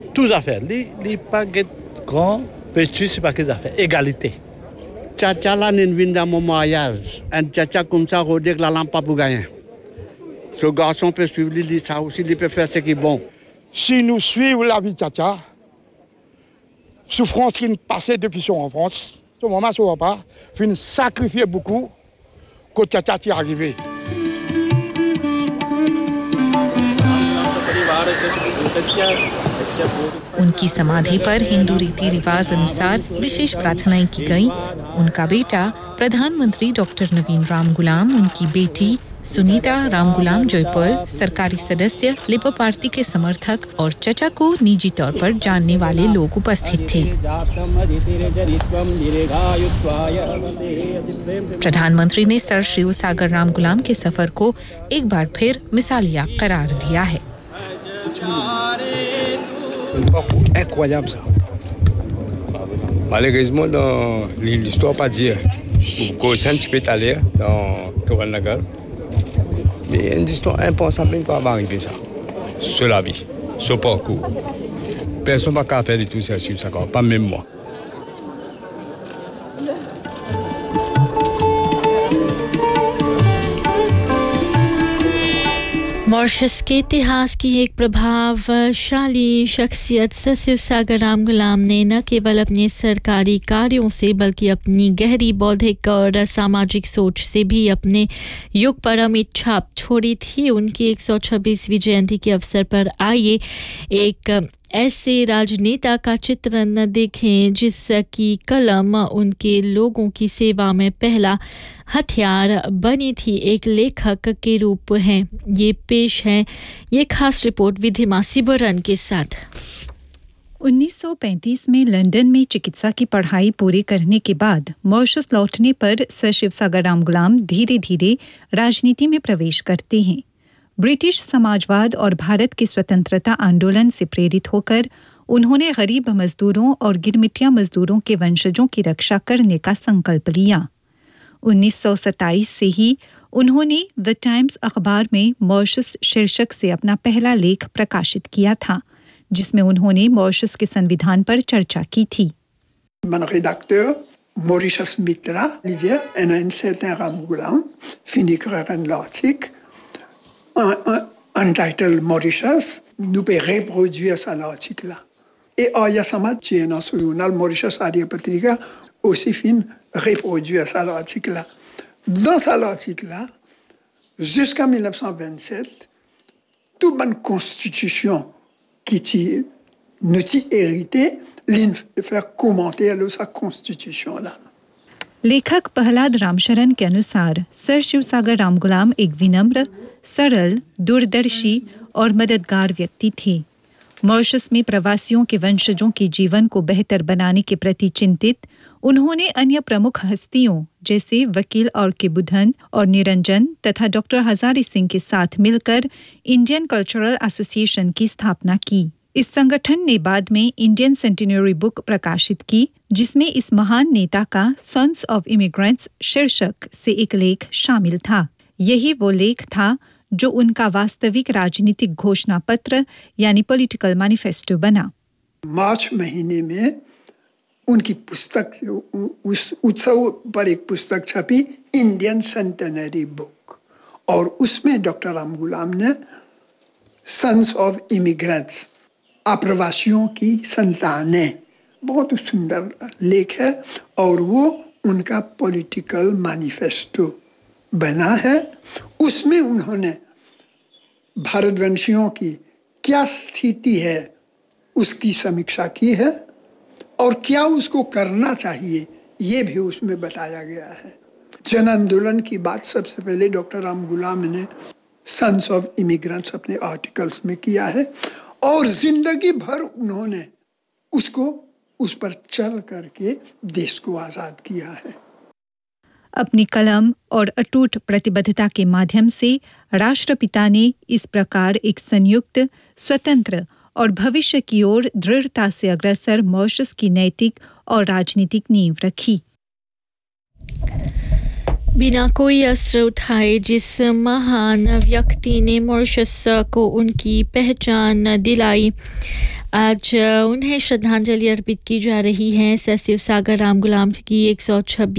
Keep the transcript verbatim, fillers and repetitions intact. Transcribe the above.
Tout à fait. Les, les pas grand, petit, c'est pas que ça fait. Égalité. Chacha la ninvinda momayaz. Un chacha comme ça, rodek la lampe pour gagner. Ce garçon peut suivre l'île, ça aussi, il peut faire ce qui est bon. Si nous suivons la vie de Chacha, souffrance qui nous passait depuis son enfance, ce moment, ça ne va pas, il faut sacrifier beaucoup quand Chacha est arrivé. उनकी समाधि पर हिंदू रीति रिवाज अनुसार विशेष प्रार्थनाएं की गईं। उनका बेटा प्रधानमंत्री डॉक्टर नवीन राम गुलाम, उनकी बेटी सुनीता राम गुलाम जयपाल, सरकारी सदस्य, लेबर पार्टी के समर्थक और चचा को निजी तौर पर जानने वाले लोग उपस्थित थे। प्रधानमंत्री ने सर शिव सागर राम गुलाम के सफर को एक बार फिर मिसालिया करार दिया है। Incroyable ça. Malheureusement, dans l'histoire pas dire. Gauchan, tu peux aller dans Toranagar. Mais une histoire impensable même pas va arriver ça. Sur la vie, sur le parcours. Personne n'a qu'à faire de tout ça sur ça, pas même moi. Mauritius के इतिहास की एक प्रभावशाली शख्सियत sir Shiv सागर राम गुलाम ने न केवल अपने सरकारी कार्यों से बल्कि अपनी गहरी बौद्धिक और सामाजिक सोच से भी अपने युग पर अमिट छाप छोड़ी थी। उनकी एक सौ छब्बीसवीं जयंती के अवसर पर आइए एक ऐसे राजनेता का चित्रण देखें जिसकी कलम उनके लोगों की सेवा में पहला हथियार बनी थी, एक लेखक के रूप हैं। ये पेश है ये खास रिपोर्ट विधिमा सिबरन के साथ। उन्नीस सौ पैंतीस में लंदन में चिकित्सा की पढ़ाई पूरी करने के बाद मॉरिशस लौटने पर सर शिव सागर राम गुलाम धीरे धीरे राजनीति में प्रवेश करते हैं। ब्रिटिश समाजवाद और भारत के स्वतंत्रता आंदोलन से प्रेरित होकर उन्होंने गरीब मजदूरों और गिरमिटिया मजदूरों के वंशजों की रक्षा करने का संकल्प लिया। उन्नीस सौ सत्ताईस से ही उन्होंने द टाइम्स अखबार में मॉरिशस शीर्षक से अपना पहला लेख प्रकाशित किया था, जिसमें उन्होंने मॉरिशस के संविधान पर चर्चा की थी। Mon rédacteur, Mauritius Mitra, disait un certain Ram Ghulam finit un article entitled Mauritius, nous peut reproduire ça l'article-là. Et Aya Samad, qui est dans ce journal Mauritius Adia Patrika, aussi fin reproduire ça l'article-là. Dans ça l'article-là, jusqu'en mille neuf cent vingt-sept, toute bonne constitution qui nous a hérité, l'in faire commenter sa constitution-là. लेखक प्रहलाद रामशरण के अनुसार sir Shiv सागर राम गुलाम एक विनम्र, सरल, दूरदर्शी और मददगार व्यक्ति थे। मॉरिशस में प्रवासियों के वंशजों के जीवन को बेहतर बनाने के प्रति चिंतित उन्होंने अन्य प्रमुख हस्तियों जैसे वकील और के बुधन और निरंजन तथा डॉक्टर हजारी सिंह के साथ मिलकर इंडियन कल्चरल एसोसिएशन की स्थापना की। इस संगठन ने बाद में इंडियन सेंटिनरी बुक प्रकाशित की, जिसमें इस महान नेता का सन्स ऑफ इमिग्रेंट्स शीर्षक से एक लेख शामिल था। यही वो लेख था जो उनका वास्तविक राजनीतिक घोषणा पत्र यानी पॉलिटिकल मैनिफेस्टो बना। मार्च महीने में उनकी पुस्तक उस उत्सव पर एक पुस्तक छपी, इंडियन सेंटिनरी बुक, और उसमें डॉक्टर राम गुलाम ने सन्स ऑफ इमिग्रेंट्स, अप्रवासियों की संतानें, बहुत सुंदर लेख है और वो उनका पॉलिटिकल मैनिफेस्टो बना है। उसमें उन्होंने भारतवंशियों की क्या स्थिति है उसकी समीक्षा की है और क्या उसको करना चाहिए ये भी उसमें बताया गया है। जन आंदोलन की बात सबसे पहले डॉक्टर राम गुलाम ने सन्स ऑफ इमिग्रेंट्स अपने आर्टिकल्स में किया है और जिंदगी भर उन्होंने उसको उस पर चल करके देश को आजाद किया है। अपनी कलम और अटूट प्रतिबद्धता के माध्यम से राष्ट्रपिता ने इस प्रकार एक संयुक्त, स्वतंत्र और भविष्य की ओर दृढ़ता से अग्रसर मॉरिशस की नैतिक और राजनीतिक नींव रखी। बिना कोई अस्त्र उठाए जिस महान व्यक्ति ने मॉरिशस को उनकी पहचान दिलाई, आज उन्हें श्रद्धांजलि अर्पित की जा रही है। सर शिव सागर राम गुलाम की एक सौ छब्बीस